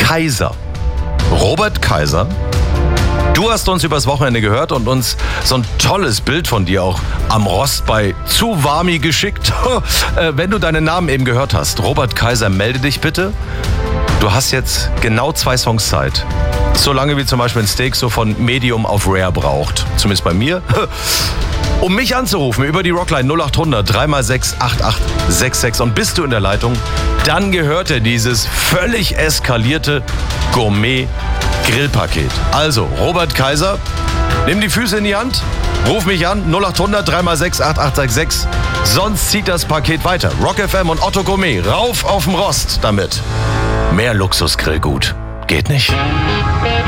Kaiser. Robert Kaiser. Du hast uns übers Wochenende gehört und uns so ein tolles Bild von dir auch am Rost bei Zuwami geschickt. Wenn du deinen Namen eben gehört hast, Robert Kaiser, melde dich bitte. Du hast jetzt genau 2 Songs Zeit. So lange wie zum Beispiel ein Steak so von Medium auf Rare braucht. Zumindest bei mir. Um mich anzurufen über die Rockline 0800 3x6 8866. Und bist du in der Leitung, dann gehört dir dieses völlig eskalierte Gourmet-Grillpaket. Also, Robert Kaiser, nimm die Füße in die Hand, ruf mich an, 0800 3x6 8866. Sonst zieht das Paket weiter. Rock FM und Otto Gourmet, rauf auf den Rost damit. Mehr Luxusgrillgut geht nicht.